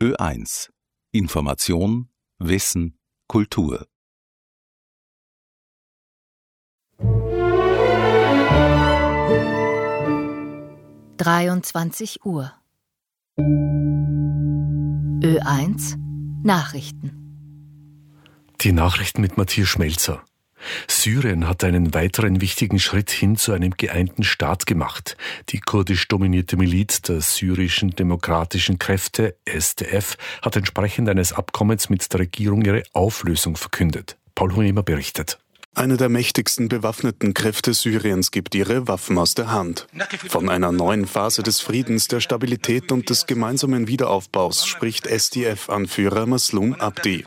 Ö1 Information, Wissen, Kultur. (23 Uhr) Ö1 Nachrichten. Die Nachrichten mit Matthias Schmelzer. Syrien hat einen weiteren wichtigen Schritt hin zu einem geeinten Staat gemacht. Die kurdisch dominierte Miliz der syrischen demokratischen Kräfte, SDF, hat entsprechend eines Abkommens mit der Regierung ihre Auflösung verkündet. Paul Hunemer berichtet. Eine der mächtigsten bewaffneten Kräfte Syriens gibt ihre Waffen aus der Hand. Von einer neuen Phase des Friedens, der Stabilität und des gemeinsamen Wiederaufbaus spricht SDF-Anführer Maslum Abdi.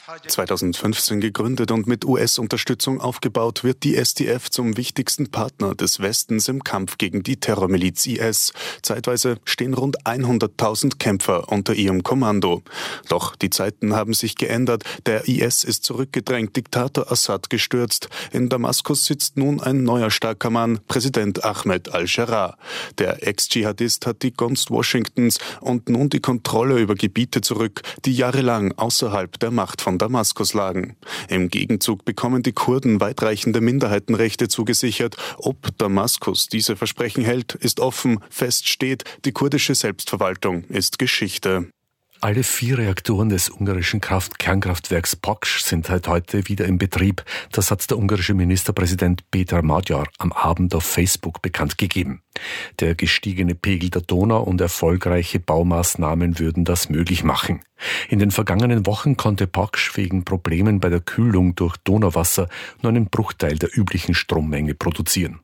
2015 gegründet und mit US-Unterstützung aufgebaut, wird die SDF zum wichtigsten Partner des Westens im Kampf gegen die Terrormiliz IS. Zeitweise stehen rund 100.000 Kämpfer unter ihrem Kommando. Doch die Zeiten haben sich geändert. Der IS ist zurückgedrängt, Diktator Assad gestürzt. In Damaskus sitzt nun ein neuer starker Mann, Präsident Ahmed al-Sharaa. Der Ex-Dschihadist hat die Gunst Washingtons und nun die Kontrolle über Gebiete zurück, die jahrelang außerhalb der Macht von Damaskus lagen. Im Gegenzug bekommen die Kurden weitreichende Minderheitenrechte zugesichert. Ob Damaskus diese Versprechen hält, ist offen. Fest steht, die kurdische Selbstverwaltung ist Geschichte. Alle 4 Reaktoren des ungarischen Kernkraftwerks Paks sind seit heute wieder in Betrieb. Das hat der ungarische Ministerpräsident Péter Magyar am Abend auf Facebook bekannt gegeben. Der gestiegene Pegel der Donau und erfolgreiche Baumaßnahmen würden das möglich machen. In den vergangenen Wochen konnte Paks wegen Problemen bei der Kühlung durch Donauwasser nur einen Bruchteil der üblichen Strommenge produzieren.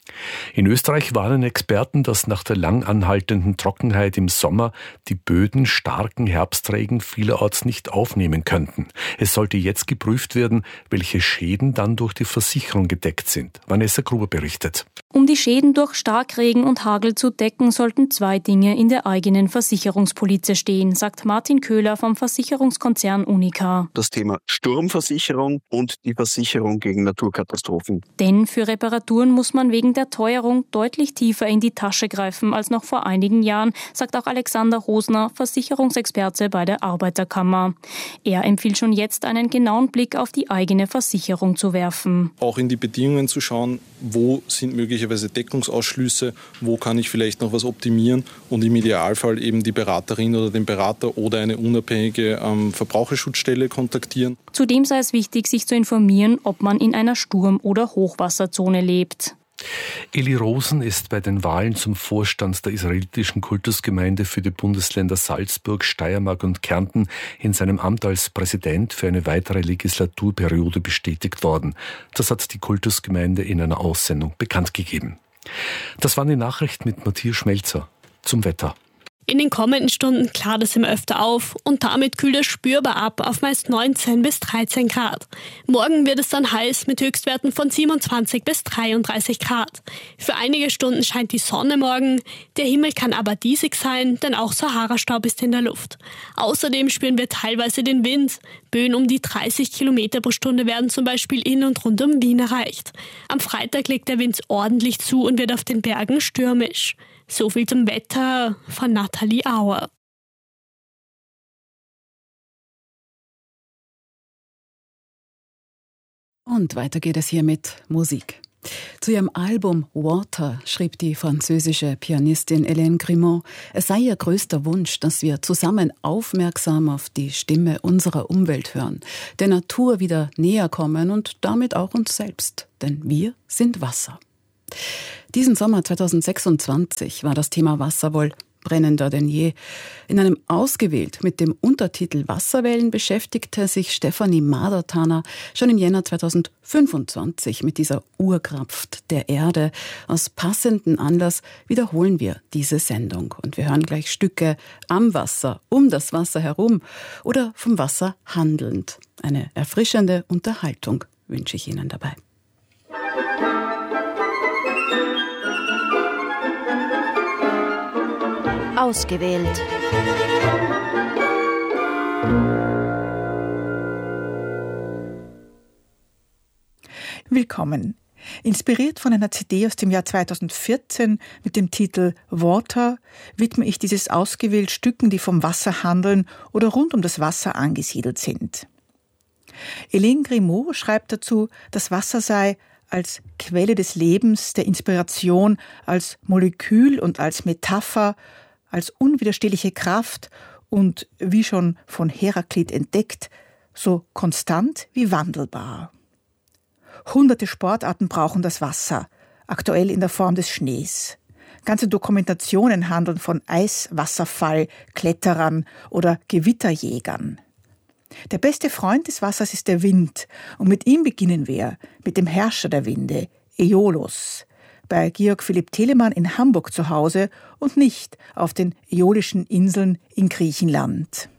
In Österreich warnen Experten, dass nach der lang anhaltenden Trockenheit im Sommer die Böden starken Herbstregen vielerorts nicht aufnehmen könnten. Es sollte jetzt geprüft werden, welche Schäden dann durch die Versicherung gedeckt sind. Vanessa Gruber berichtet. Um die Schäden durch Starkregen und Hagel zu decken, sollten 2 Dinge in der eigenen Versicherungspolize stehen, sagt Martin Köhler vom Versicherungskonzern Unica. Das Thema Sturmversicherung und die Versicherung gegen Naturkatastrophen. Denn für Reparaturen muss man wegen der Teuerung deutlich tiefer in die Tasche greifen als noch vor einigen Jahren, sagt auch Alexander Rosner, Versicherungsexperte bei der Arbeiterkammer. Er empfiehlt schon jetzt, einen genauen Blick auf die eigene Versicherung zu werfen. Auch in die Bedingungen zu schauen, wo sind möglicherweise Deckungsausschlüsse, wo kann ich vielleicht noch was optimieren und im Idealfall eben die Beraterin oder den Berater oder eine unabhängige Verbraucherschutzstelle kontaktieren. Zudem sei es wichtig, sich zu informieren, ob man in einer Sturm- oder Hochwasserzone lebt. Eli Rosen ist bei den Wahlen zum Vorstand der israelitischen Kultusgemeinde für die Bundesländer Salzburg, Steiermark und Kärnten in seinem Amt als Präsident für eine weitere Legislaturperiode bestätigt worden. Das hat die Kultusgemeinde in einer Aussendung bekannt gegeben. Das waren die Nachrichten mit Matthias Schmelzer. Zum Wetter. In den kommenden Stunden klart es immer öfter auf und damit kühlt es spürbar ab auf meist 19 bis 13 Grad. Morgen wird es dann heiß mit Höchstwerten von 27 bis 33 Grad. Für einige Stunden scheint die Sonne morgen, der Himmel kann aber diesig sein, denn auch Sahara-Staub ist in der Luft. Außerdem spüren wir teilweise den Wind. Böen um die 30 Kilometer pro Stunde werden zum Beispiel in und rund um Wien erreicht. Am Freitag legt der Wind ordentlich zu und wird auf den Bergen stürmisch. So viel zum Wetter von Nathalie Auer. Und weiter geht es hier mit Musik. Zu ihrem Album Water schrieb die französische Pianistin Hélène Grimaud, es sei ihr größter Wunsch, dass wir zusammen aufmerksam auf die Stimme unserer Umwelt hören, der Natur wieder näher kommen und damit auch uns selbst, denn wir sind Wasser. Diesen Sommer 2026 war das Thema Wasser wohl brennender denn je. In einem ausgewählt mit dem Untertitel Wasserwellen beschäftigte sich Stefanie Madertaner schon im Jänner 2025 mit dieser Urkraft der Erde. Aus passendem Anlass wiederholen wir diese Sendung und wir hören gleich Stücke am Wasser, um das Wasser herum oder vom Wasser handelnd. Eine erfrischende Unterhaltung wünsche ich Ihnen dabei. Ausgewählt. Willkommen. Inspiriert von einer CD aus dem Jahr 2014 mit dem Titel Water widme ich dieses ausgewählt Stücken, die vom Wasser handeln oder rund um das Wasser angesiedelt sind. Hélène Grimaud schreibt dazu, das Wasser sei als Quelle des Lebens, der Inspiration, als Molekül und als Metapher, als unwiderstehliche Kraft und, wie schon von Heraklit entdeckt, so konstant wie wandelbar. Hunderte Sportarten brauchen das Wasser, aktuell in der Form des Schnees. Ganze Dokumentationen handeln von Eiswasserfall, Kletterern oder Gewitterjägern. Der beste Freund des Wassers ist der Wind und mit ihm beginnen wir, mit dem Herrscher der Winde, Aeolus, bei Georg Philipp Telemann in Hamburg zu Hause und nicht auf den Äolischen Inseln in Griechenland.